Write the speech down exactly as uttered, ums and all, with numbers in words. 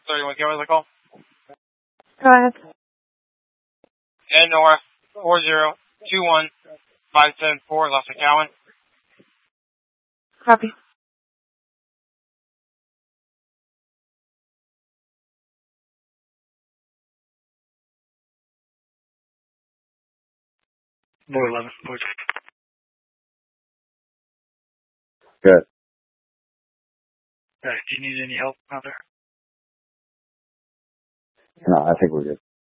thirty-one K was the call? Go ahead. And North four zero two one five seven four, Los Cowan. Copy. Board eleven. Board. Good. Alright, do you need any help out there? No, I think we're good.